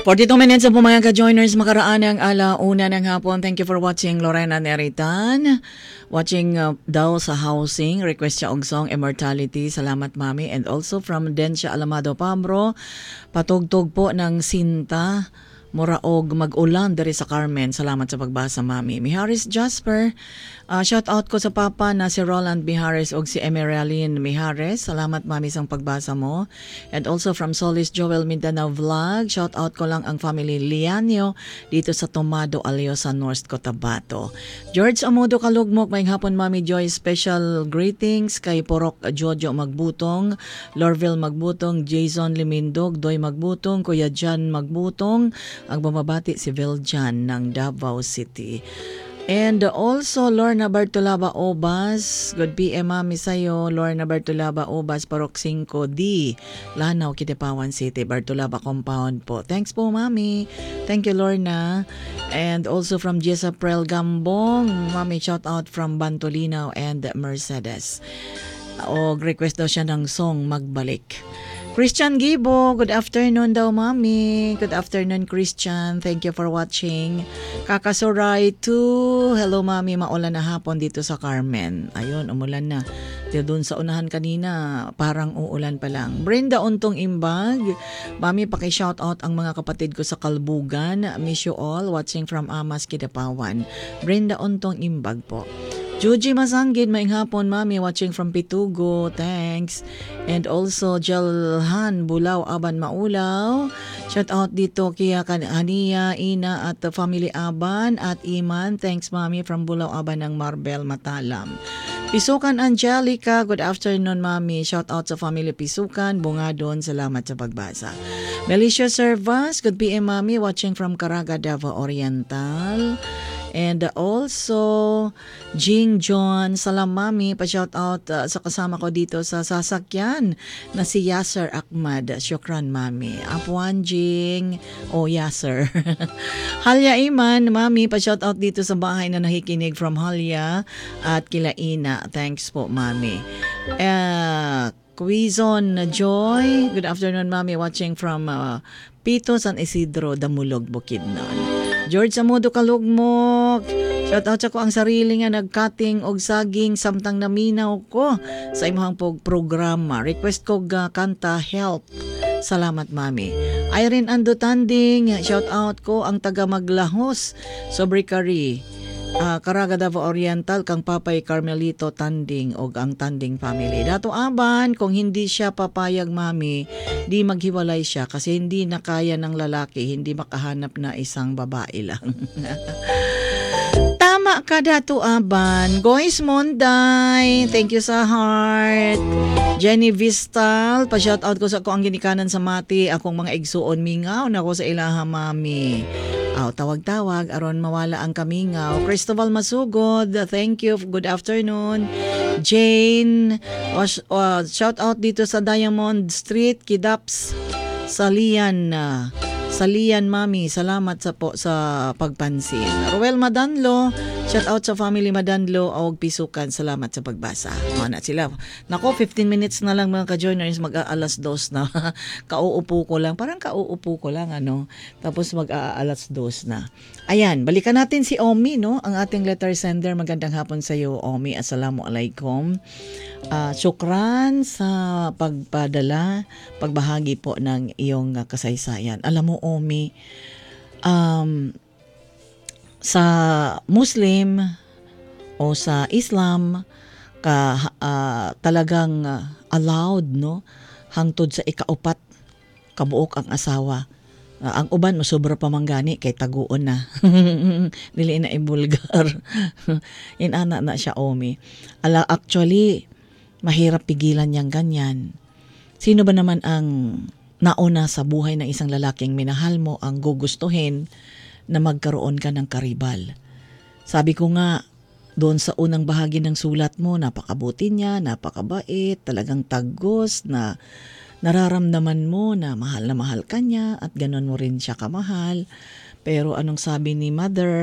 42 minutes na po mga ka-joiners, makaraan ng alauna ng hapon. Thank you for watching Lorena Neritan. Watching daw sa housing, request siya og song Immortality. Salamat mami. And also from Dencia Alamado Pabro, patugtog po ng Sinta. Moraog mag-ulan dari sa Carmen. Salamat sa pagbasa, mami. Miharis Jasper, shout out ko sa papa na si Roland Mihares o si Emeraldine Mihares. Salamat, mami, sa pagbasa mo. And also from Solis Joel Mindanao Vlog, shout out ko lang ang family Lianio dito sa Tomado Aliosa North Cotabato. George Amodo Kalugmok, may hapon, mami Joy. Special greetings kay Porok Jojo Magbutong, Lorville Magbutong, Jason Limindog, Doy Magbutong, Kuya Jan Magbutong. Ang bumabati si Viljan ng Davao City. And also Lorna Bartolaba Obas, good PM mami sa'yo. Lorna Bartolaba Obas, Parok 5D, Lanao, Kidapawan City, Bartolaba Compound po. Thanks po, mami. Thank you, Lorna. And also from Jessa Prel Gambong, mami, shout out from Bantolinaw and Mercedes. O request daw siya ng song Magbalik. Christian Gibo, good afternoon daw, mami. Good afternoon, Christian. Thank you for watching. Kakasuray 2. Hello, mami. Maulan na hapon dito sa Carmen. Ayun, umulan na. Doon sa unahan kanina, parang uulan pa lang. Brenda Untong Imbag. Mami, paki-shout out ang mga kapatid ko sa Kalbugan. Miss you all. Watching from Amas, Kidapawan. Brenda Untong Imbag po. Juji Masanggid, maing hapon, mami, watching from Pitugo. Thanks. And also Jelhan Bulao Aban Maulaw. Shout out dito kaya Hania, Ina at family Aban at Iman. Thanks, mami, from Bulao Aban ng Marbel Matalam. Pisukan Angelica, good afternoon, mami. Shout out sa family Pisukan, Bungadon. Salamat sa pagbasa. Melicia Servas, good PM, mami, watching from Caraga, Davao Oriental. And also, Jing John, salam mami, pa-shout out sa kasama ko dito sa sasakyan na si Yasser Ahmad. Syukran, mami. Apuan Jing, Yasser. Halya Iman, mami, pa-shout out dito sa bahay na nakikinig from Halya at Kilaina. Thanks po, mami. Quizon Joy, good afternoon, mami, watching from Pito, San Isidro, Damulog, Bukidnon. George Amodo Kalugmok, shout out sa ko ang sarili nga nagcutting og saging samtang naminaw ko sa imong programa. Request ko kanta Help. Salamat, mami. Irene Ando Tanding, shout out ko ang taga Maglahos, Sobrikari, Caraga, Davao Oriental, kang Papay Carmelito Tanding o ang Tanding family. Dato Aban, kung hindi siya papayag, mami, di maghiwalay siya kasi hindi na kaya ng lalaki, hindi makahanap na isang babae lang. Tama ka, Dato Aban. Goys Monday, thank you sa heart. Jenny Vistal, pa-shout out ko sa ko ang ginikanan sa mati, akong mga igsuon mingaw na ko sa ilaha, mami. Tawag-tawag, aron mawala ang kamingaw. Cristobal Masugod, thank you, good afternoon. Jane, shout out dito sa Diamond Street, Kidaps, Salian, mami, salamat sa pagpansin. Ruel Madanlo, shout out sa family Madanlo, og Pisukan, salamat sa pagbasa. Mana sila. Nako, 15 minutes na lang mga ka-joiners, mag-aalas 2 na. Kauupo ko lang, tapos mag-aalas 2 na. Ayan, balikan natin si Omi, no? Ang ating letter sender. Magandang hapon sa iyo, Omi. Assalamualaikum. Syukran sa pagpadala, pagbahagi po ng iyong kasaysayan. Alam mo, Omi, sa Muslim o sa Islam talagang allowed, no, hangtod sa ikaupat kabuok ang asawa. Ang uban masobra pa manggani kay taguon na. Dili na ibulgar. Inana na siya, Omi. Actually, mahirap pigilan yang ganyan. Sino ba naman ang nauna sa buhay ng isang lalaking minahal mo ang gugustuhin na magkaroon ka ng karibal? Sabi ko nga, doon sa unang bahagi ng sulat mo, napakabuti niya, napakabait, talagang tagos na nararamdaman mo na mahal ka niya at ganon mo rin siya kamahal. Pero anong sabi ni mother?